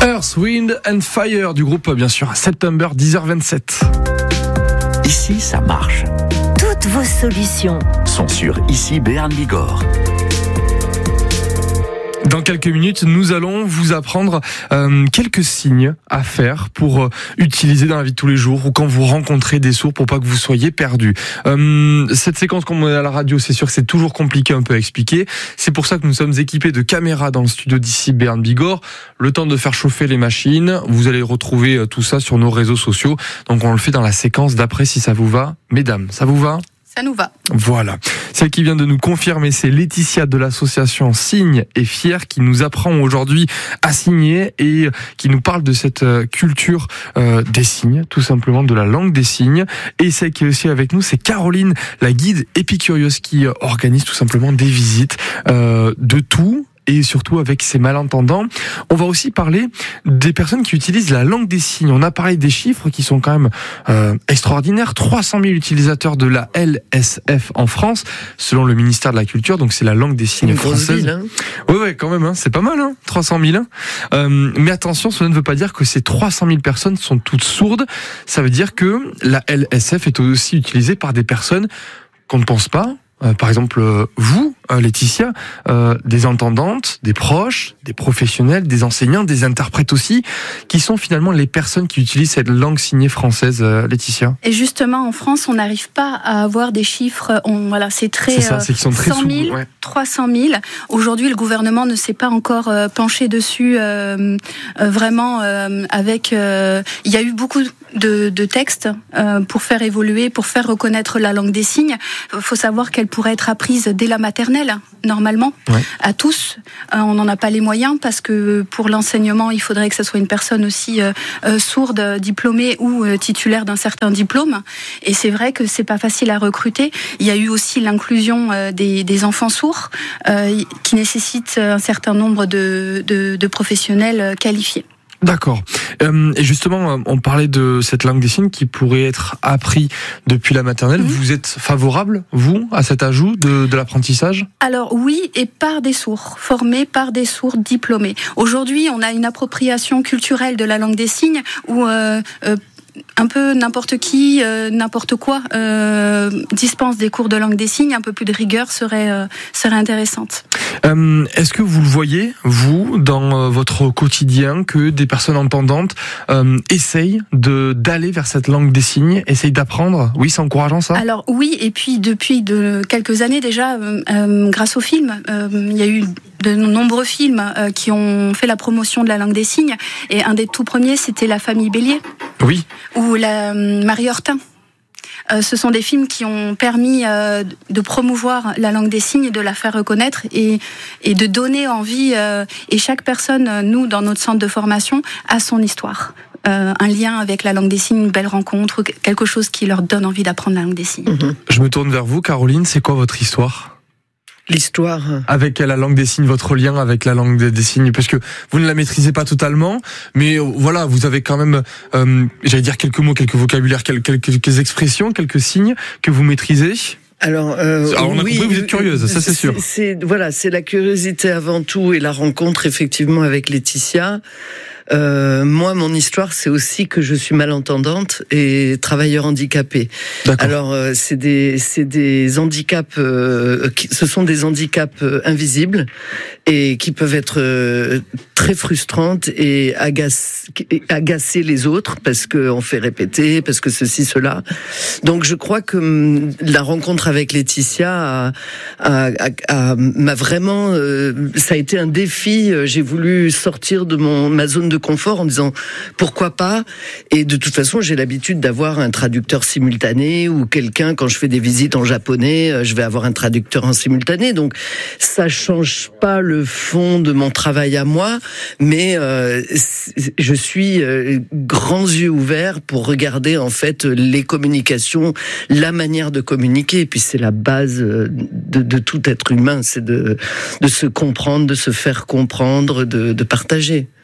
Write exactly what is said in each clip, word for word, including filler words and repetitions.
Earth, Wind and Fire du groupe, bien sûr, September, dix heures vingt-sept. Ici, ça marche. Toutes vos solutions Sont sur Ici Béarn Bigorre. Dans quelques minutes, nous allons vous apprendre euh, quelques signes à faire pour euh, utiliser dans la vie de tous les jours ou quand vous rencontrez des sourds pour pas que vous soyez perdus. Euh, cette séquence, comme on est à la radio, c'est sûr que c'est toujours compliqué un peu à expliquer. C'est pour ça que nous sommes équipés de caméras dans le studio d'Ici Béarn Bigorre. Le temps de faire chauffer les machines. Vous allez retrouver tout ça sur nos réseaux sociaux. Donc on le fait dans la séquence d'après si ça vous va. Mesdames, ça vous va ? Ça nous va. Voilà. Celle qui vient de nous confirmer, c'est Laetitia de l'association Signes et Fiers qui nous apprend aujourd'hui à signer et qui nous parle de cette culture euh, des signes, tout simplement de la langue des signes. Et celle qui est aussi avec nous, c'est Caroline, la guide épicurieuse qui organise tout simplement des visites euh, de tout. Et surtout avec ces malentendants. On va aussi parler des personnes qui utilisent la langue des signes. On a parlé des chiffres qui sont quand même euh, extraordinaires. trois cent mille utilisateurs de la L S F en France, selon le ministère de la Culture. Donc c'est la langue des signes française. Ville, hein. Oui, ouais, quand même. Hein, c'est pas mal, hein, trois cent mille. Hein. Euh, mais attention, cela ne veut pas dire que ces trois cent mille personnes sont toutes sourdes. Ça veut dire que la L S F est aussi utilisée par des personnes qu'on ne pense pas. Euh, par exemple, euh, vous, euh, Laetitia, euh, des entendantes, des proches, des professionnels, des enseignants, des interprètes aussi, qui sont finalement les personnes qui utilisent cette langue signée française, euh, Laetitia. Et justement, en France, on n'arrive pas à avoir des chiffres. On, voilà, c'est très. C'est ça, c'est qu'ils sont très cent mille, ouais. trois cent mille. Aujourd'hui, le gouvernement ne s'est pas encore euh, penché dessus euh, euh, vraiment. Euh, avec, euh, il y a eu beaucoup de, de textes euh, pour faire évoluer, pour faire reconnaître la langue des signes. Il faut savoir qu'elle pourrait être apprise dès la maternelle, normalement, ouais. à tous. Euh, on n'en a pas les moyens parce que pour l'enseignement, il faudrait que ce soit une personne aussi euh, euh, sourde, diplômée ou euh, titulaire d'un certain diplôme. Et c'est vrai que c'est pas facile à recruter. Il y a eu aussi l'inclusion euh, des, des enfants sourds euh, qui nécessite un certain nombre de, de, de professionnels qualifiés. D'accord. Euh, et justement, on parlait de cette langue des signes qui pourrait être appris depuis la maternelle. Mmh. Vous êtes favorable, vous, à cet ajout de, de l'apprentissage ? Alors oui, et par des sourds, formés par des sourds diplômés. Aujourd'hui, on a une appropriation culturelle de la langue des signes où euh, euh, un peu n'importe qui, euh, n'importe quoi euh, dispense des cours de langue des signes. Un peu plus de rigueur serait, euh, serait intéressante. Euh, est-ce que vous le voyez, vous, dans euh, votre quotidien, que des personnes entendantes euh, essayent de, d'aller vers cette langue des signes, essayent d'apprendre ? Oui, c'est encourageant ça ? Alors oui, et puis depuis de quelques années déjà, euh, euh, grâce au film, euh, il y a eu de nombreux films euh, qui ont fait la promotion de la langue des signes. Et un des tout premiers, c'était La Famille Bélier. Oui. Ou la euh, Marie Hortin. Euh, ce sont des films qui ont permis euh, de promouvoir la langue des signes et de la faire reconnaître et, et de donner envie. Euh, et chaque personne, nous, dans notre centre de formation, a son histoire. Euh, un lien avec la langue des signes, une belle rencontre, quelque chose qui leur donne envie d'apprendre la langue des signes. Mmh. Je me tourne vers vous, Caroline. C'est quoi votre histoire ? L'histoire. Avec la langue des signes, votre lien avec la langue des signes, parce que vous ne la maîtrisez pas totalement, mais voilà, vous avez quand même, euh, j'allais dire quelques mots, quelques vocabulaires, quelques, quelques expressions, quelques signes que vous maîtrisez. Alors, euh, Alors on a oui, compris, vous êtes curieuse, ça c'est, c'est sûr. C'est, voilà, c'est la curiosité avant tout et la rencontre effectivement avec Laetitia. Euh, moi, mon histoire, c'est aussi que je suis malentendante et travailleur handicapé. D'accord. Alors, euh, c'est des, c'est des handicaps, euh, qui, ce sont des handicaps euh, invisibles et qui peuvent être euh, très frustrantes et agace, agacer les autres parce que on fait répéter, parce que ceci, cela. Donc, je crois que hum, la rencontre avec Laetitia a, a, a, a, m'a vraiment, euh, ça a été un défi. J'ai voulu sortir de mon ma zone de confort en disant pourquoi pas, et de toute façon j'ai l'habitude d'avoir un traducteur simultané ou quelqu'un, quand je fais des visites en japonais je vais avoir un traducteur en simultané, donc ça change pas le fond de mon travail à moi, mais euh, je suis euh, grands yeux ouverts pour regarder en fait les communications, la manière de communiquer, et puis c'est la base de, de tout être humain, c'est de, de se comprendre, de se faire comprendre, de, de partager.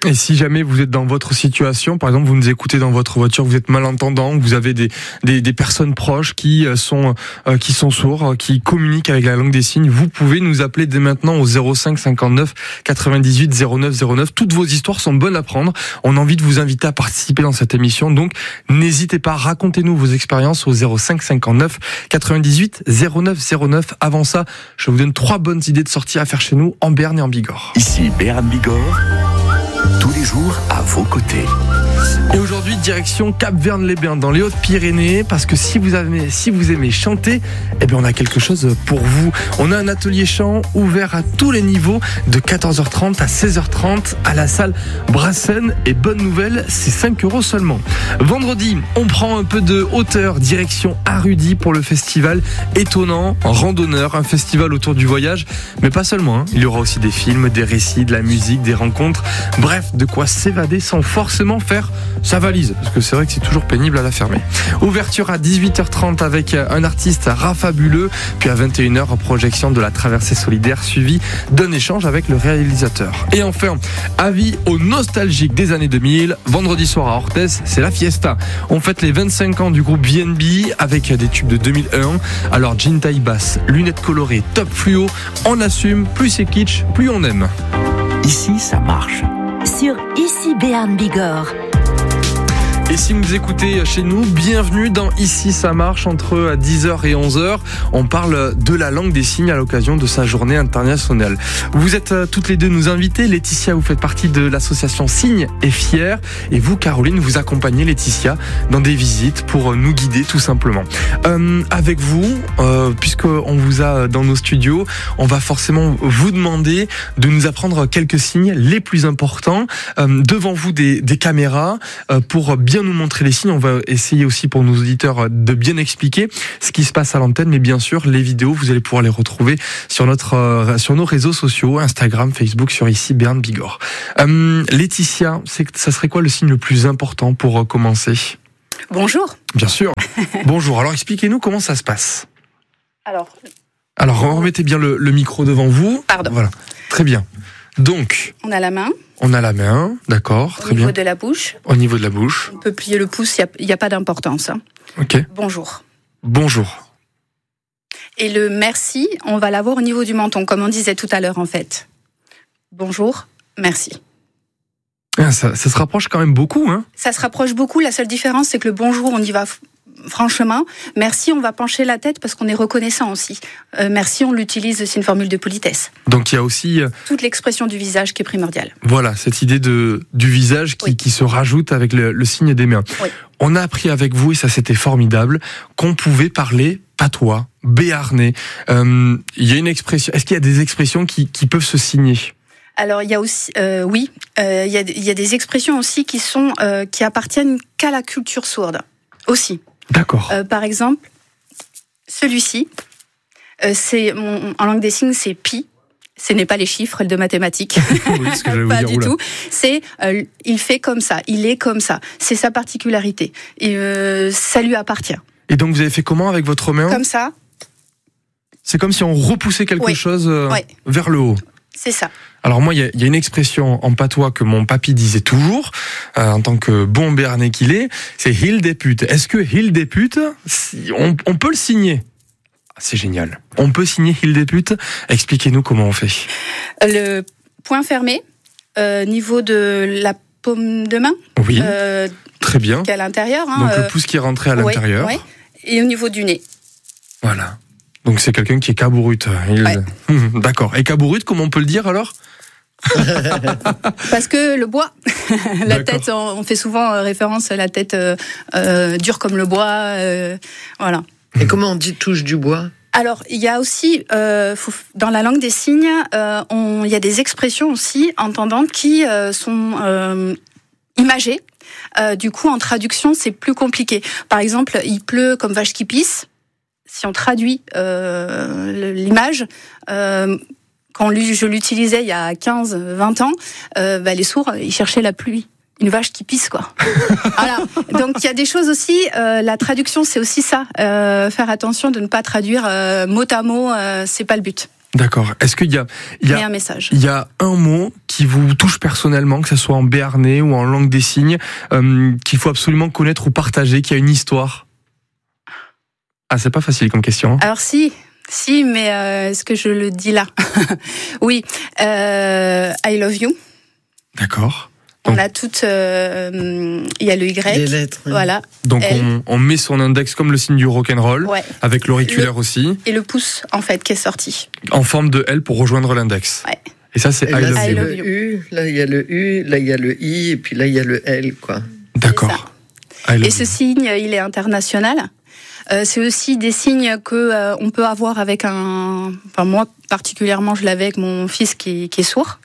Et si jamais vous êtes dans votre situation, par exemple, vous nous écoutez dans votre voiture, vous êtes malentendant, vous avez des des, des personnes proches qui sont euh, qui sont sourds, qui communiquent avec la langue des signes, vous pouvez nous appeler dès maintenant au zéro cinq cinquante-neuf quatre-vingt-dix-huit zéro neuf zéro neuf. Toutes vos histoires sont bonnes à prendre. On a envie de vous inviter à participer dans cette émission, donc n'hésitez pas, racontez-nous vos expériences au zéro cinq cinquante-neuf quatre-vingt-dix-huit zéro neuf zéro neuf. Avant ça, je vous donne trois bonnes idées de sorties à faire chez nous en Béarn et en Bigorre. Ici Béarn Bigorre, tous les jours à vos côtés. Et aujourd'hui, direction Cap-Vern-les-Bains dans les Hautes-Pyrénées, parce que si vous aimez, si vous aimez chanter, eh bien on a quelque chose pour vous. On a un atelier chant ouvert à tous les niveaux de quatorze heures trente à seize heures trente à la salle Brassen. Et bonne nouvelle, c'est cinq euros seulement. Vendredi, on prend un peu de hauteur, direction Arudi pour le festival Étonnant Randonneur, un festival autour du voyage, mais pas seulement, hein. Il y aura aussi des films, des récits, de la musique, des rencontres, bref, de quoi s'évader sans forcément faire sa valise, parce que c'est vrai que c'est toujours pénible à la fermer. Ouverture à dix-huit heures trente avec un artiste rafabuleux, puis à vingt et une heures, projection de la traversée solidaire suivie d'un échange avec le réalisateur. Et enfin, avis aux nostalgiques des années deux mille, vendredi soir à Orthez, c'est la fiesta. On fête les vingt-cinq ans du groupe V N B avec des tubes de deux mille un. Alors jean taille basse, lunettes colorées, top fluo, on assume, plus c'est kitsch, plus on aime. Ici, ça marche. Sur Ici Béarn Bigorre. Et si vous nous écoutez chez nous, bienvenue dans Ici ça marche entre dix heures et onze heures. On parle de la langue des signes à l'occasion de sa journée internationale. Vous êtes toutes les deux nos invités. Laetitia, vous faites partie de l'association Signes et Fiers. Et vous, Caroline, vous accompagnez Laetitia dans des visites pour nous guider tout simplement. Euh, avec vous, euh, puisqu'on vous a dans nos studios, on va forcément vous demander de nous apprendre quelques signes les plus importants. Euh, devant vous des, des caméras euh, pour bien nous montrer les signes. On va essayer aussi pour nos auditeurs de bien expliquer ce qui se passe à l'antenne, mais bien sûr les vidéos vous allez pouvoir les retrouver sur notre euh, sur nos réseaux sociaux, Instagram, Facebook, sur Ici Béarn Bigorre. Euh, Laetitia, c'est, ça serait quoi le signe le plus important pour euh, commencer? Bonjour. Bien sûr. Bonjour. Alors expliquez-nous comment ça se passe. Alors. Alors remettez bien le, le micro devant vous. Pardon. Voilà. Très bien. Donc. On a la main. On a la main, d'accord, très bien. Au niveau de la bouche. Au niveau de la bouche. On peut plier le pouce, il n'y a, a pas d'importance. Hein. Ok. Bonjour. Bonjour. Et le merci, on va l'avoir au niveau du menton, comme on disait tout à l'heure en fait. Bonjour, merci. Ah, ça, ça se rapproche quand même beaucoup, hein. Ça se rapproche beaucoup, la seule différence c'est que le bonjour, on y va franchement. Merci, on va pencher la tête parce qu'on est reconnaissant aussi. Euh, merci, on l'utilise, c'est une formule de politesse. Donc il y a aussi euh, toute l'expression du visage qui est primordiale. Voilà, cette idée de du visage qui, oui. qui se rajoute avec le, le signe des mains. Oui. On a appris avec vous, et ça c'était formidable, qu'on pouvait parler patois, béarnais. Euh, il y a une expression. Est-ce qu'il y a des expressions qui, qui peuvent se signer? Alors il y a aussi, euh, oui, euh, il y a, il y a des expressions aussi qui sont euh, qui appartiennent qu'à la culture sourde aussi. D'accord. Euh, par exemple, celui-ci, euh, c'est mon, en langue des signes, c'est pi. Ce n'est pas les chiffres de mathématiques, oui, ce que j'allais pas vous dire, du oula. tout. C'est euh, il fait comme ça, il est comme ça. C'est sa particularité. Et euh, ça lui appartient. Et donc vous avez fait comment avec votre main? Comme ça. C'est comme si on repoussait quelque oui. chose euh, oui. vers le haut. C'est ça. Alors moi, il y, y a une expression en patois que mon papy disait toujours, euh, en tant que bon béarnais qu'il est, c'est « Hil des putes ». Est-ce que « Hil des putes », on, on peut le signer? C'est génial. On peut signer « Hil des putes ». Expliquez-nous comment on fait. Le point fermé, euh, niveau de la paume de main. Oui, euh, très bien. À l'intérieur. Hein, Donc euh, le pouce qui est rentré à l'intérieur. Oui, oui. Et au niveau du nez. Voilà. Donc c'est quelqu'un qui est cabourute. Il... Ouais. D'accord. Et cabourute, comment on peut le dire alors? Parce que le bois, la D'accord. tête, on fait souvent référence à la tête euh, euh, dure comme le bois, euh, voilà. Et comment on dit touche du bois? Alors, il y a aussi, euh, faut, dans la langue des signes, euh, on, il y a des expressions aussi entendantes qui euh, sont euh, imagées. Euh, du coup, en traduction, c'est plus compliqué. Par exemple, il pleut comme vache qui pisse. Si on traduit euh, l'image, euh, quand je l'utilisais il y a quinze vingt ans, euh, bah, les sourds, ils cherchaient la pluie. Une vache qui pisse, quoi. Voilà. Donc, il y a des choses aussi, euh, la traduction, c'est aussi ça. Euh, faire attention de ne pas traduire euh, mot à mot, euh, c'est pas le but. D'accord. Est-ce qu'il y a, il y a, et un message. Il y a un mot qui vous touche personnellement, que ce soit en béarnais ou en langue des signes, euh, qu'il faut absolument connaître ou partager, qui a une histoire? Ah, c'est pas facile comme question. Hein. Alors si, si, mais euh, est-ce que je le dis là? Oui, euh, I love you. D'accord. On a toutes, euh, il y a le Y. Les lettres. Oui. Voilà. Donc on, on met son index comme le signe du rock'n'roll, ouais. avec l'auriculaire le, aussi. Et le pouce, en fait, qui est sorti. En forme de L pour rejoindre l'index. Ouais. Et ça, c'est et là, I love c'est you. le U, là il y a le U, là il y a le I, et puis là il y a le L, quoi. D'accord. I love et ce you. signe, il est international. Euh, c'est aussi des signes que euh, on peut avoir avec un. Enfin moi particulièrement, je l'avais avec mon fils qui, qui est sourd.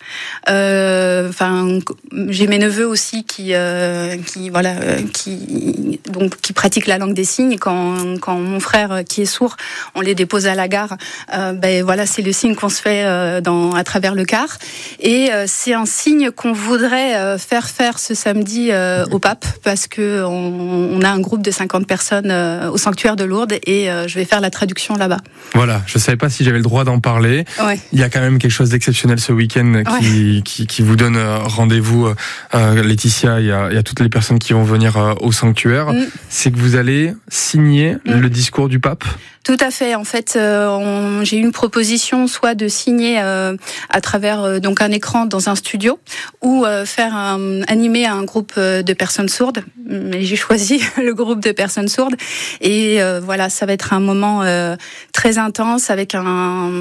Euh, enfin, j'ai mes neveux aussi qui, euh, qui voilà, euh, qui donc qui pratiquent la langue des signes. Quand quand mon frère qui est sourd, on les dépose à la gare. Euh, ben voilà, c'est le signe qu'on se fait euh, dans à travers le car. Et euh, c'est un signe qu'on voudrait euh, faire faire ce samedi euh, au pape parce que on, on a un groupe de cinquante personnes euh, au sanctuaire de Lourdes et euh, je vais faire la traduction là-bas. Voilà, je savais pas si j'avais le droit d'en parler. Ouais. Il y a quand même quelque chose d'exceptionnel ce week-end qui, ouais. qui, qui vous donne rendez-vous, euh, Laetitia, il y, a, il y a toutes les personnes qui vont venir euh, au sanctuaire. Mm. C'est que vous allez signer mm. le discours du pape. Tout à fait. En fait, euh, on, j'ai eu une proposition soit de signer euh, à travers euh, donc un écran dans un studio ou euh, faire un, animer un groupe de personnes sourdes. Mais j'ai choisi le groupe de personnes sourdes et euh, voilà, ça va être un moment euh, très intense avec un,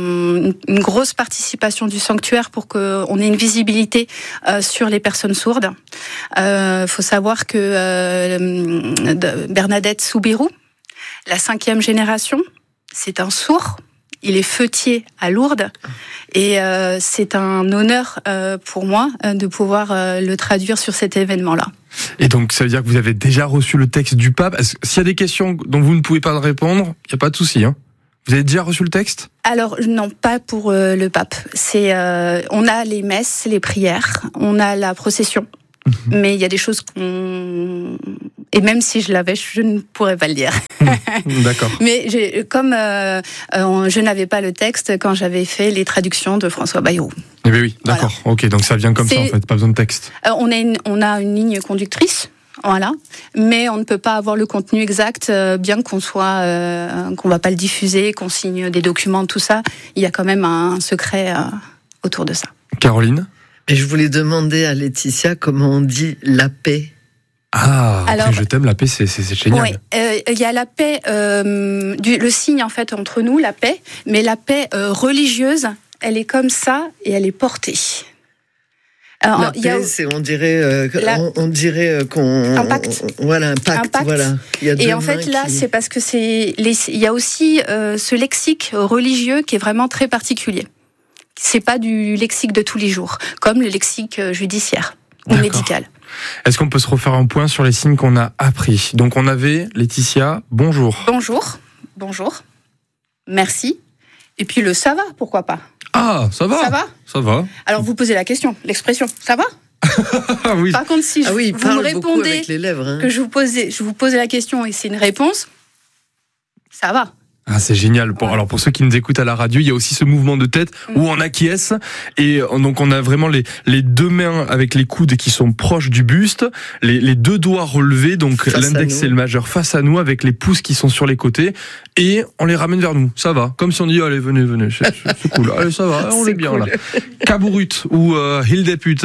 une grosse participation du sanctuaire pour qu'on ait une visibilité euh, sur les personnes sourdes. Il euh, faut savoir que euh, Bernadette Soubirous, la cinquième génération, c'est un sourd. Il est feutier à Lourdes et euh, c'est un honneur euh, pour moi euh, de pouvoir euh, le traduire sur cet événement-là. Et donc ça veut dire que vous avez déjà reçu le texte du pape. Est-ce, s'il y a des questions dont vous ne pouvez pas répondre, il n'y a pas de souci. Hein. Vous avez déjà reçu le texte ? Alors non, pas pour euh, le pape. C'est, euh, on a les messes, les prières, on a la procession. Mmh. Mais il y a des choses qu'on... Et même si je l'avais, je ne pourrais pas le dire. Mmh, d'accord. Mais j'ai, comme euh, euh, je n'avais pas le texte quand j'avais fait les traductions de François Bayrou. Eh bien oui, d'accord. Voilà. Ok, donc ça vient comme C'est... ça en fait, pas besoin de texte. Euh, on, a une, on a une ligne conductrice. Voilà, mais on ne peut pas avoir le contenu exact, euh, bien qu'on soit, euh, qu'on va pas le diffuser, qu'on signe des documents, tout ça. Il y a quand même un secret euh, autour de ça. Caroline ? Et je voulais demander à Laetitia comment on dit la paix. Ah, alors, je t'aime, la paix, c'est, c'est, c'est génial. Oui, euh, il y a la paix, euh, du, le signe en fait entre nous, la paix, mais la paix euh, religieuse, elle est comme ça et elle est portée. Alors, la paix, y a, c'est on dirait, euh, la, on, on dirait qu'on, un pacte. On, voilà, un pacte. Un pacte. Voilà. Il y a et en fait là, qui... c'est parce que c'est, les, il y a aussi euh, ce lexique religieux qui est vraiment très particulier. C'est pas du lexique de tous les jours, comme le lexique judiciaire ou D'accord. médical. Est-ce qu'on peut se refaire un point sur les signes qu'on a appris ? Donc on avait Laetitia, bonjour. Bonjour, bonjour, merci. Et puis le ça va, pourquoi pas ? Ah, ça va. Ça va ? Ça va. Alors vous posez la question, l'expression, ça va ? oui. Par contre, si je, ah oui, vous me répondez avec les lèvres, hein. que je vous posais, je vous pose la question et c'est une réponse, ça va. Ah, c'est génial. Pour, alors pour ceux qui nous écoutent à la radio, il y a aussi ce mouvement de tête où on acquiesce et donc on a vraiment les les deux mains avec les coudes qui sont proches du buste, les les deux doigts relevés, donc face l'index et le majeur face à nous avec les pouces qui sont sur les côtés et on les ramène vers nous. Ça va. Comme si on dit allez venez venez, c'est, c'est, c'est cool. Allez ça va, on c'est est bien cool. là. Kaburut ou euh, Hildeput.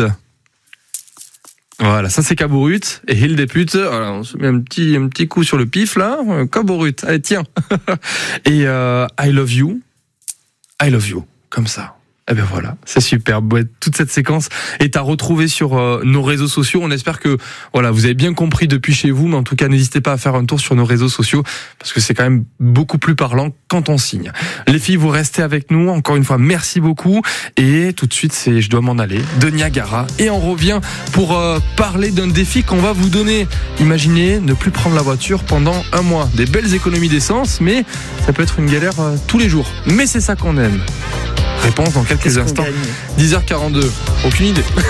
Voilà, ça c'est Kaburut et Hildeput. Voilà, on se met un petit un petit coup sur le pif là. Kaburut, allez tiens. et euh, I love you, I love you, comme ça. Eh ben voilà, c'est superbe. Toute cette séquence est à retrouver sur euh, nos réseaux sociaux. On espère que voilà, vous avez bien compris depuis chez vous, mais en tout cas, n'hésitez pas à faire un tour sur nos réseaux sociaux parce que c'est quand même beaucoup plus parlant quand on signe. Les filles, vous restez avec nous. Encore une fois, merci beaucoup. Et tout de suite, c'est je dois m'en aller de Niagara. Et on revient pour euh, parler d'un défi qu'on va vous donner. Imaginez ne plus prendre la voiture pendant un mois. Des belles économies d'essence, mais ça peut être une galère euh, tous les jours. Mais c'est ça qu'on aime. Réponse dans quelques Qu'est-ce instants. dix heures quarante-deux. Aucune idée.